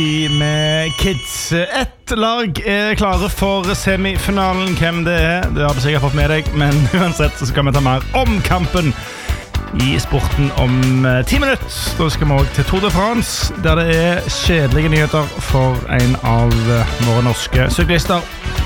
Ski med Kids. Ett lag klare for semifinalen. Hvem det det har du sikkert fått med deg, men uansett så skal vi ta mer om kampen i sporten om 10 minutter. Da skal vi også til Tour de France, der det kjedelige nyheter for en av våre norske syklister.